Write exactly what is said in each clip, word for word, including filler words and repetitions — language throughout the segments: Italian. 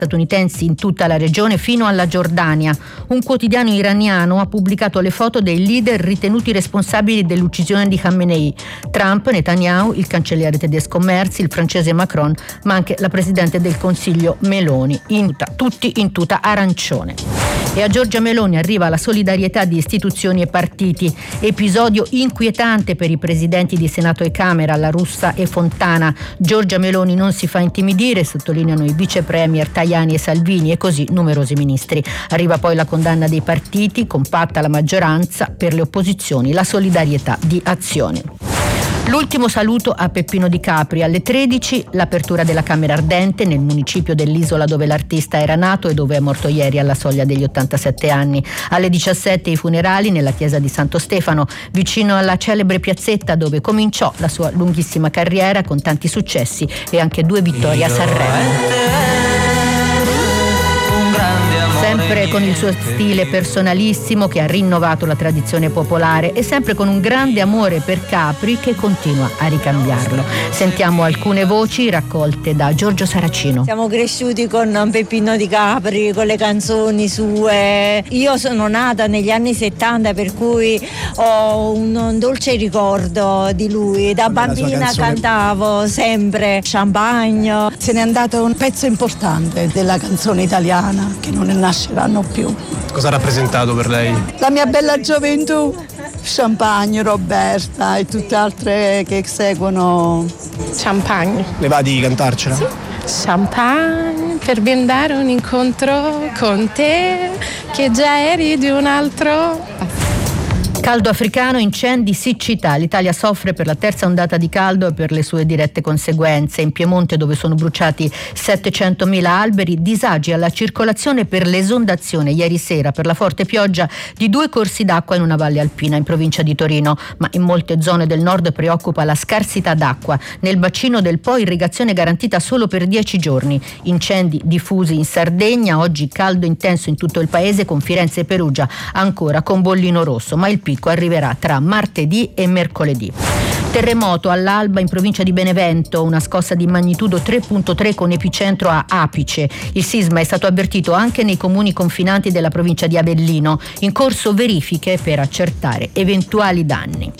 statunitensi in tutta la regione fino alla Giordania. Un quotidiano iraniano ha pubblicato le foto dei leader ritenuti responsabili dell'uccisione di Khamenei: Trump, Netanyahu, il cancelliere tedesco Merz, il francese Macron, ma anche la presidente del Consiglio Meloni, in tuta, tutti in tuta arancione. E a Giorgia Meloni arriva la solidarietà di istituzioni e partiti. Episodio inquietante per i presidenti di Senato e Camera, La Russa e Fontana. Giorgia Meloni non si fa intimidire, sottolineano i vice premier Tajani e Salvini, e così numerosi ministri. Arriva poi la condanna dei partiti, compatta la maggioranza, per le opposizioni la solidarietà di Azione. L'ultimo saluto a Peppino Di Capri. Alle tredici l'apertura della Camera Ardente nel municipio dell'isola dove l'artista era nato e dove è morto ieri alla soglia degli ottantasette anni. Alle diciassette i funerali nella chiesa di Santo Stefano, vicino alla celebre piazzetta dove cominciò la sua lunghissima carriera con tanti successi e anche due vittorie a Sanremo. Sempre con il suo stile personalissimo che ha rinnovato la tradizione popolare e sempre con un grande amore per Capri che continua a ricambiarlo. Sentiamo alcune voci raccolte da Giorgio Saracino. Siamo cresciuti con Peppino Di Capri, con le canzoni sue. Io sono nata negli anni settanta, per cui ho un, un dolce ricordo di lui. Da bambina cantavo sempre Champagne. Se n'è andato un pezzo importante della canzone italiana che non nasceranno più. Cosa ha rappresentato per lei? La mia bella gioventù, Champagne, Roberta e tutte altre che seguono. Champagne. Le va di cantarcela? Sì. Champagne per blindare un incontro con te che già eri di un altro. Caldo africano, incendi, siccità. L'Italia soffre per la terza ondata di caldo e per le sue dirette conseguenze. In Piemonte, dove sono bruciati settecentomila alberi, disagi alla circolazione per l'esondazione ieri sera per la forte pioggia di due corsi d'acqua in una valle alpina in provincia di Torino. Ma in molte zone del nord preoccupa la scarsità d'acqua. Nel bacino del Po irrigazione garantita solo per dieci giorni. Incendi diffusi in Sardegna, oggi caldo intenso in tutto il paese con Firenze e Perugia ancora con bollino rosso, ma il picco arriverà tra martedì e mercoledì. Terremoto all'alba in provincia di Benevento, una scossa di magnitudo tre virgola tre con epicentro a Apice. Il sisma è stato avvertito anche nei comuni confinanti della provincia di Avellino. In corso verifiche per accertare eventuali danni.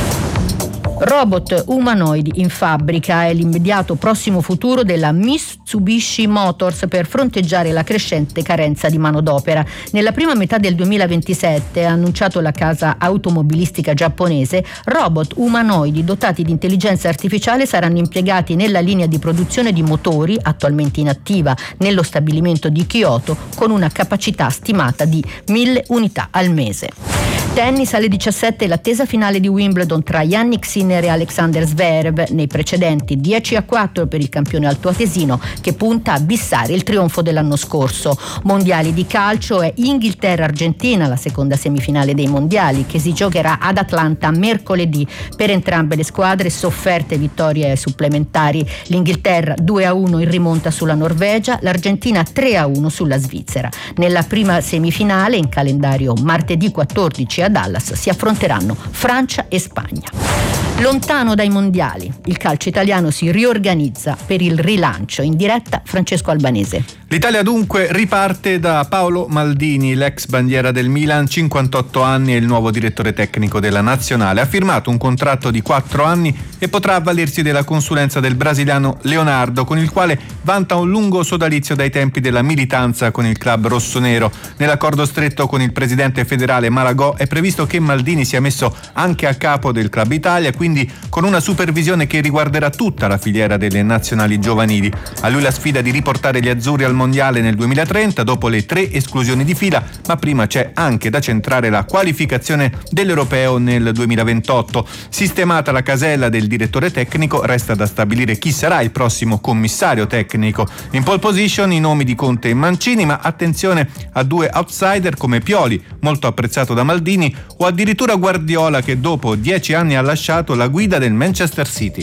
Robot umanoidi in fabbrica è l'immediato prossimo futuro della Mitsubishi Motors per fronteggiare la crescente carenza di manodopera. Nella prima metà del duemilaventisette, ha annunciato la casa automobilistica giapponese, robot umanoidi dotati di intelligenza artificiale saranno impiegati nella linea di produzione di motori, attualmente inattiva nello stabilimento di Kyoto, con una capacità stimata di mille unità al mese. Tennis alle diciassette, l'attesa finale di Wimbledon tra Jannik Sinner e Alexander Zverev, nei precedenti dieci a quattro per il campione altoatesino che punta a bissare il trionfo dell'anno scorso. Mondiali di calcio è Inghilterra-Argentina, la seconda semifinale dei mondiali che si giocherà ad Atlanta mercoledì. Per entrambe le squadre sofferte vittorie supplementari. L'Inghilterra due a uno in rimonta sulla Norvegia, l'Argentina tre a uno sulla Svizzera. Nella prima semifinale, in calendario martedì quattordici a Dallas, si affronteranno Francia e Spagna. Lontano dai mondiali, il calcio italiano si riorganizza per il rilancio. In diretta Francesco Albanese. L'Italia dunque riparte da Paolo Maldini, l'ex bandiera del Milan, cinquantotto anni, e il nuovo direttore tecnico della nazionale. Ha firmato un contratto di quattro anni e potrà avvalersi della consulenza del brasiliano Leonardo, con il quale vanta un lungo sodalizio dai tempi della militanza con il club rossonero. Nell'accordo stretto con il presidente federale Malagò è previsto che Maldini sia messo anche a capo del Club Italia, quindi con una supervisione che riguarderà tutta la filiera delle nazionali giovanili. A lui la sfida di riportare gli azzurri al mondiale nel duemilatrenta dopo le tre esclusioni di fila, ma prima c'è anche da centrare la qualificazione dell'Europeo nel duemilaventotto. Sistemata la casella del direttore tecnico, resta da stabilire chi sarà il prossimo commissario tecnico. In pole position i nomi di Conte e Mancini, ma attenzione a due outsider come Pioli, molto apprezzato da Maldini, o addirittura Guardiola, che dopo dieci anni ha lasciato la guida del Manchester City.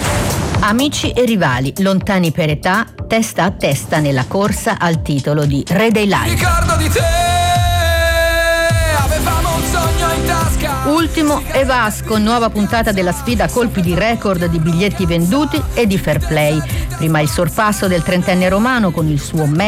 Amici e rivali, lontani per età, testa a testa nella corsa al titolo di Re dei Live. Ricordo di te, avevamo un sogno in tasca. Ultimo e Vasco, nuova puntata della sfida a colpi di record di biglietti venduti e di fair play. Prima il sorpasso del trentenne romano con il suo